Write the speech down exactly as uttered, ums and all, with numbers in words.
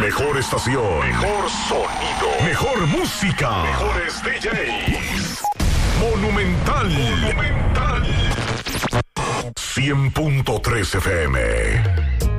mejor estación, mejor sonido, mejor música, mejores D Js. Monumental. Monumental. cien punto tres F M.